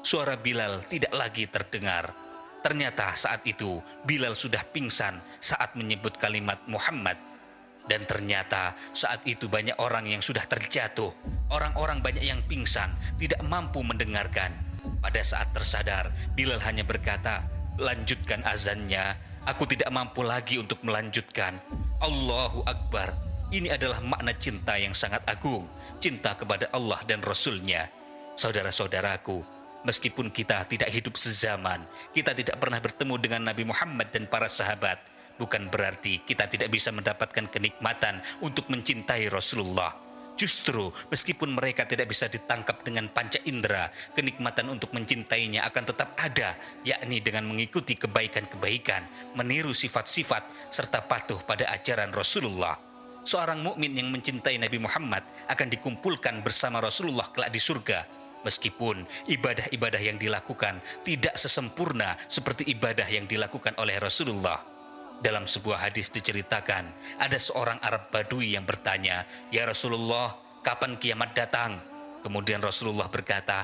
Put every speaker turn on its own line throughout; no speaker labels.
Suara Bilal tidak lagi terdengar. Ternyata saat itu Bilal sudah pingsan saat menyebut kalimat Muhammad. Dan ternyata saat itu banyak orang yang sudah terjatuh. Orang-orang banyak yang pingsan, tidak mampu mendengarkan. Pada saat tersadar, Bilal hanya berkata, "Lanjutkan azannya, aku tidak mampu lagi untuk melanjutkan." Allahu Akbar. Ini adalah makna cinta yang sangat agung, cinta kepada Allah dan Rasul-Nya. Saudara-saudaraku, meskipun kita tidak hidup sezaman, kita tidak pernah bertemu dengan Nabi Muhammad dan para sahabat, bukan berarti kita tidak bisa mendapatkan kenikmatan untuk mencintai Rasulullah. Justru, meskipun mereka tidak bisa ditangkap dengan panca indera, kenikmatan untuk mencintainya akan tetap ada, yakni dengan mengikuti kebaikan-kebaikan, meniru sifat-sifat, serta patuh pada ajaran Rasulullah. Seorang mukmin yang mencintai Nabi Muhammad akan dikumpulkan bersama Rasulullah kelak di surga, meskipun ibadah-ibadah yang dilakukan tidak sesempurna seperti ibadah yang dilakukan oleh Rasulullah. Dalam sebuah hadis diceritakan, ada seorang Arab Badui yang bertanya, "Ya Rasulullah, kapan kiamat datang?" Kemudian Rasulullah berkata,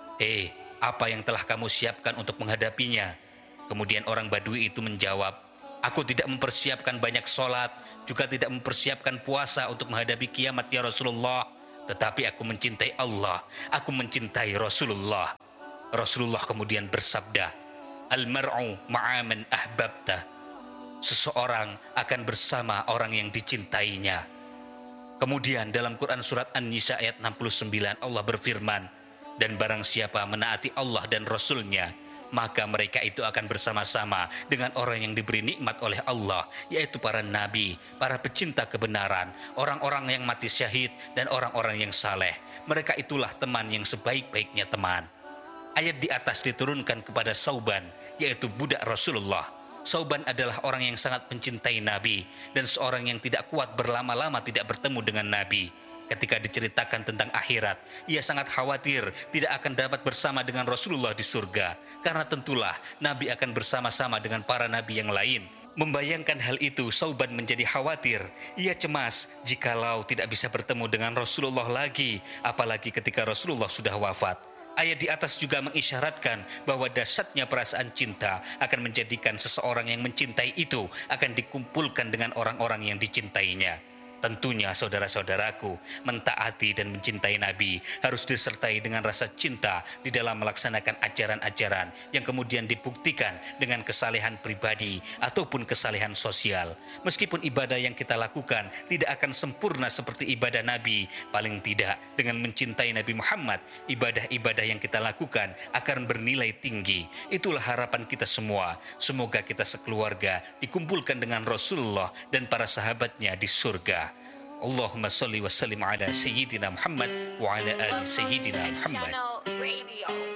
apa yang telah kamu siapkan untuk menghadapinya?" Kemudian orang Badui itu menjawab, "Aku tidak mempersiapkan banyak sholat, juga tidak mempersiapkan puasa untuk menghadapi kiamat ya Rasulullah. Tetapi aku mencintai Allah, aku mencintai Rasulullah." Rasulullah kemudian bersabda, "Al-mar'u ma'aman ahbabta." Seseorang akan bersama orang yang dicintainya. Kemudian dalam Quran surat An-Nisa ayat 69 Allah berfirman, "Dan barang siapa menaati Allah dan Rasul-Nya, maka mereka itu akan bersama-sama dengan orang yang diberi nikmat oleh Allah, yaitu para nabi, para pecinta kebenaran, orang-orang yang mati syahid, dan orang-orang yang saleh. Mereka itulah teman yang sebaik-baiknya teman." Ayat di atas diturunkan kepada Sauban, yaitu budak Rasulullah. Sauban adalah orang yang sangat mencintai Nabi dan seorang yang tidak kuat berlama-lama tidak bertemu dengan Nabi. Ketika diceritakan tentang akhirat, ia sangat khawatir tidak akan dapat bersama dengan Rasulullah di surga, karena tentulah Nabi akan bersama-sama dengan para Nabi yang lain. Membayangkan hal itu, Sauban menjadi khawatir. Ia cemas jikalau tidak bisa bertemu dengan Rasulullah lagi, apalagi ketika Rasulullah sudah wafat. Ayat di atas juga mengisyaratkan bahwa dahsyatnya perasaan cinta akan menjadikan seseorang yang mencintai itu akan dikumpulkan dengan orang-orang yang dicintainya. Tentunya saudara-saudaraku, mentaati dan mencintai Nabi harus disertai dengan rasa cinta di dalam melaksanakan ajaran-ajaran yang kemudian dibuktikan dengan kesalehan pribadi ataupun kesalehan sosial. Meskipun ibadah yang kita lakukan tidak akan sempurna seperti ibadah Nabi, paling tidak dengan mencintai Nabi Muhammad, ibadah-ibadah yang kita lakukan akan bernilai tinggi. Itulah harapan kita semua. Semoga kita sekeluarga dikumpulkan dengan Rasulullah dan para sahabatnya di surga. Allahumma salli wa sallim ala Sayyidina Muhammad wa ala ali Sayyidina Muhammad.